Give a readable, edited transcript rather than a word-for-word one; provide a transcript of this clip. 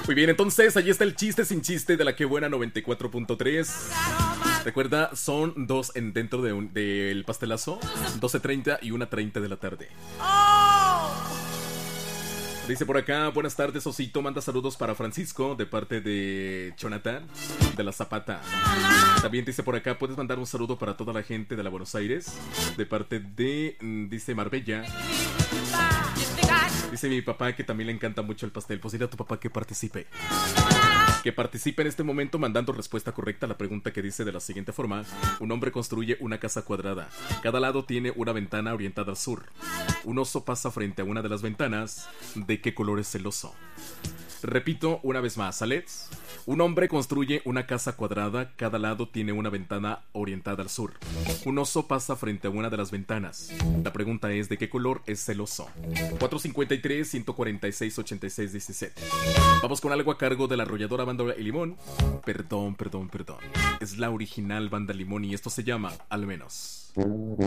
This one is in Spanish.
Muy bien, entonces allí está el chiste sin chiste de la que buena 94.3. Recuerda, son dos dentro del pastelazo, 12:30 y 1:30 de la tarde. Dice por acá, buenas tardes, Osito, manda saludos para Francisco de parte de Jonathan de la Zapata. También dice por acá, puedes mandar un saludo para toda la gente de la Buenos Aires de parte de, dice Marbella. Dice mi papá que también le encanta mucho el pastel. Pues dile a tu papá que participe. Que participe en este momento mandando respuesta correcta a la pregunta que dice de la siguiente forma. Un hombre construye una casa cuadrada. Cada lado tiene una ventana orientada al sur. Un oso pasa frente a una de las ventanas. ¿De qué color es el oso? Repito una vez más, Alex. Un hombre construye una casa cuadrada. Cada lado tiene una ventana orientada al sur. Un oso pasa frente a una de las ventanas. La pregunta es, ¿de qué color es el oso? 453-146-86-17. Vamos con algo a cargo de la arrolladora Banda y Limón. Perdón. Es la original Banda Limón y esto se llama Al Menos.